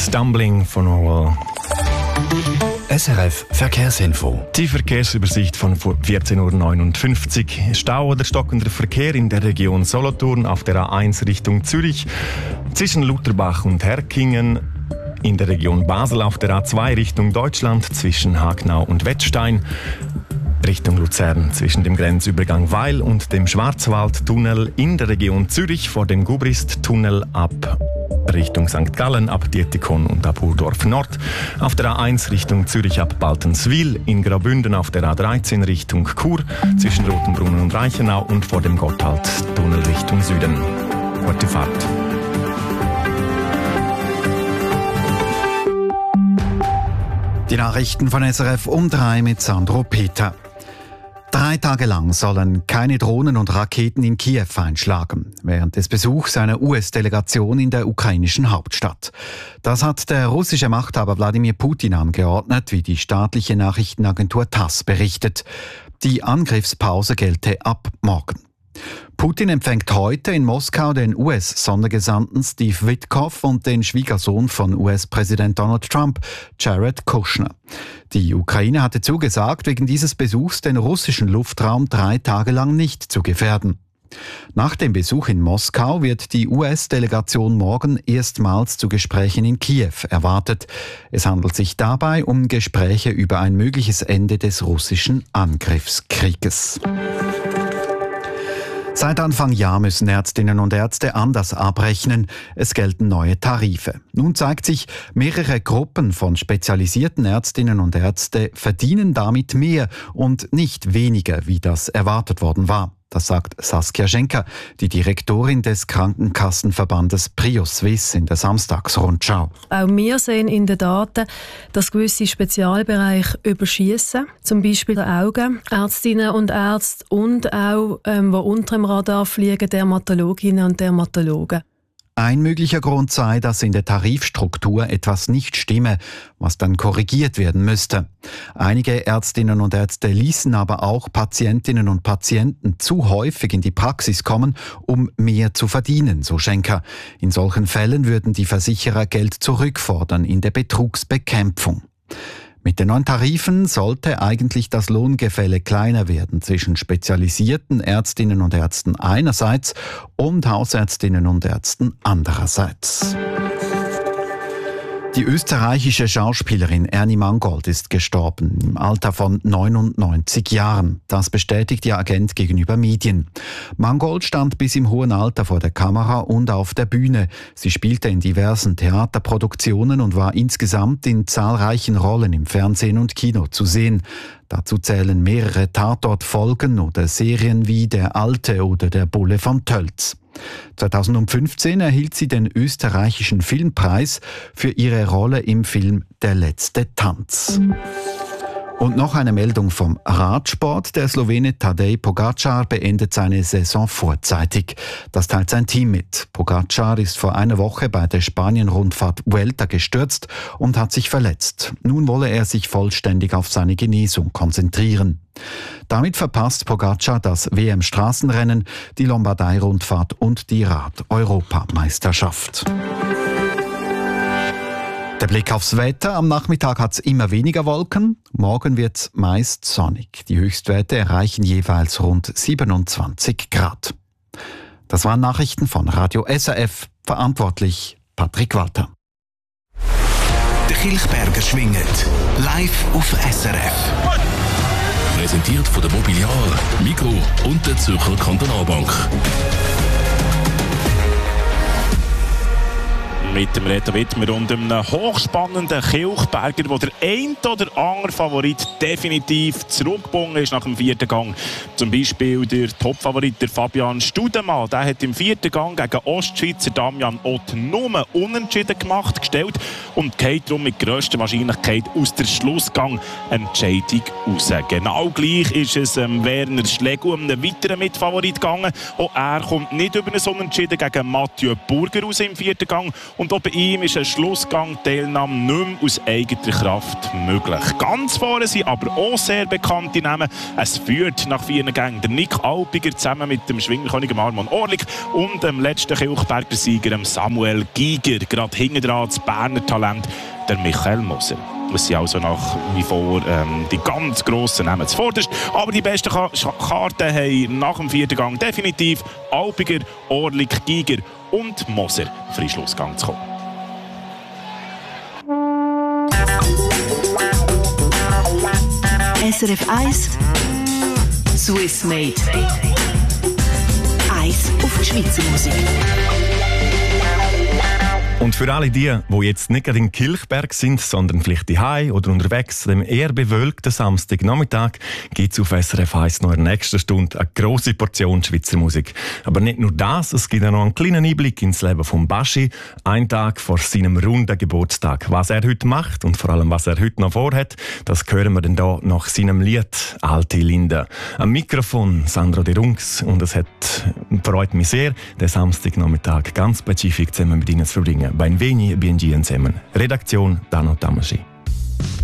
Stumbling von Orwell. SRF Verkehrsinfo. Die Verkehrsübersicht von 14.59 Uhr. Stau oder stockender Verkehr in der Region Solothurn auf der A1 Richtung Zürich, zwischen Lutherbach und Herkingen, in der Region Basel auf der A2 Richtung Deutschland, zwischen Hagnau und Wettstein, Richtung Luzern zwischen dem Grenzübergang Weil und dem Schwarzwaldtunnel, in der Region Zürich vor dem Gubrist-Tunnel ab Richtung St. Gallen, ab Dietikon und ab Urdorf Nord, auf der A1 Richtung Zürich ab Baltenswil, in Graubünden auf der A13 Richtung Chur, zwischen Rotenbrunnen und Reichenau und vor dem Gotthardtunnel Richtung Süden. Gute Fahrt. Die Nachrichten von SRF um 3 mit Sandro Peter. 3 Tage lang sollen keine Drohnen und Raketen in Kiew einschlagen, während des Besuchs einer US-Delegation in der ukrainischen Hauptstadt. Das hat der russische Machthaber Wladimir Putin angeordnet, wie die staatliche Nachrichtenagentur TASS berichtet. Die Angriffspause gelte ab morgen. Putin empfängt heute in Moskau den US-Sondergesandten Steve Witkoff und den Schwiegersohn von US-Präsident Donald Trump, Jared Kushner. Die Ukraine hatte zugesagt, wegen dieses Besuchs den russischen Luftraum 3 Tage lang nicht zu gefährden. Nach dem Besuch in Moskau wird die US-Delegation morgen erstmals zu Gesprächen in Kiew erwartet. Es handelt sich dabei um Gespräche über ein mögliches Ende des russischen Angriffskrieges. Seit Anfang Jahr müssen Ärztinnen und Ärzte anders abrechnen. Es gelten neue Tarife. Nun zeigt sich, mehrere Gruppen von spezialisierten Ärztinnen und Ärzte verdienen damit mehr und nicht weniger, wie das erwartet worden war. Das sagt Saskia Schenker, die Direktorin des Krankenkassenverbandes Prius Suisse in der Samstagsrundschau. Auch wir sehen in den Daten, dass gewisse Spezialbereiche überschiessen, zum Beispiel die Augen, Ärztinnen und Ärzte und auch, die unter dem Radar fliegen, Dermatologinnen und Dermatologen. Ein möglicher Grund sei, dass in der Tarifstruktur etwas nicht stimme, was dann korrigiert werden müsste. Einige Ärztinnen und Ärzte ließen aber auch Patientinnen und Patienten zu häufig in die Praxis kommen, um mehr zu verdienen, so Schenker. In solchen Fällen würden die Versicherer Geld zurückfordern in der Betrugsbekämpfung. Mit den neuen Tarifen sollte eigentlich das Lohngefälle kleiner werden zwischen spezialisierten Ärztinnen und Ärzten einerseits und Hausärztinnen und Ärzten andererseits. Die österreichische Schauspielerin Ernie Mangold ist gestorben, im Alter von 99 Jahren. Das bestätigt ihr Agent gegenüber Medien. Mangold stand bis im hohen Alter vor der Kamera und auf der Bühne. Sie spielte in diversen Theaterproduktionen und war insgesamt in zahlreichen Rollen im Fernsehen und Kino zu sehen. Dazu zählen mehrere Tatortfolgen oder Serien wie Der Alte oder Der Bulle von Tölz. 2015 erhielt sie den österreichischen Filmpreis für ihre Rolle im Film Der letzte Tanz. Und noch eine Meldung vom Radsport. Der Slowene Tadej Pogačar beendet seine Saison vorzeitig. Das teilt sein Team mit. Pogačar ist vor einer Woche bei der Spanien-Rundfahrt Vuelta gestürzt und hat sich verletzt. Nun wolle er sich vollständig auf seine Genesung konzentrieren. Damit verpasst Pogačar das WM-Straßenrennen, die Lombardei-Rundfahrt und die Rad-Europameisterschaft. Der Blick aufs Wetter. Am Nachmittag hat es immer weniger Wolken. Morgen wird es meist sonnig. Die Höchstwerte erreichen jeweils rund 27 Grad. Das waren Nachrichten von Radio SRF. Verantwortlich Patrick Walter. Der Kilchberger schwingt. Live auf SRF. Präsentiert von der Mobiliar, Migros und der Zürcher Kantonalbank. Mit dem Reto Wittmer und einem hochspannenden Kilchberger, wo der ein oder andere Favorit definitiv zurückgebunden ist nach dem 4. Gang. Zum Beispiel der Topfavorit, der Fabian Studemann. Der hat im 4. Gang gegen Ostschweizer Damian Ott nur unentschieden gemacht, gestellt und geht darum mit grösster Wahrscheinlichkeit aus der Schlussgang-Entscheidung raus. Genau gleich ist es Werner Schlegel, einem weiteren Mitfavorit gegangen. Auch er kommt nicht über ein Unentschieden gegen Mathieu Burger raus im 4. Gang. Und Und auch bei ihm ist eine Schlussgang-Teilnahme nicht mehr aus eigener Kraft möglich. Ganz vorne sind aber auch sehr bekannte Namen. Es führt nach 4 Gängen der Nick Alpiger zusammen mit dem Schwingerkönig Armand Orlik und dem letzten Kilchberger Sieger Samuel Giger. Gerade hinten dran das Berner Talent, der Michael Moser. Es sind also nach wie vor die ganz grossen Namen zuvorderst. Aber die besten Karten haben nach dem 4. Gang definitiv Alpiger, Orlik, Giger und Moser für den Schlussgang zu kommen. SRF 1 Swiss Made. Eins auf die Schweizer Musik. Und für alle die jetzt nicht gerade in Kilchberg sind, sondern vielleicht daheim oder unterwegs, an dem eher bewölkten Samstagnachmittag gibt es auf SRF 1 noch in der nächsten Stunde eine grosse Portion Schweizer Musik. Aber nicht nur das, es gibt auch noch einen kleinen Einblick ins Leben von Baschi, einen Tag vor seinem runden Geburtstag. Was er heute macht und vor allem, was er heute noch vorhat, das hören wir dann hier nach seinem Lied «Alte Linde». Am Mikrofon Sandro De Rungs und es freut mich sehr, den Samstagnachmittag ganz spezifisch zusammen mit Ihnen zu verbringen. Benveni e Biengien zusammen. Redaktion Dano Tamaschi.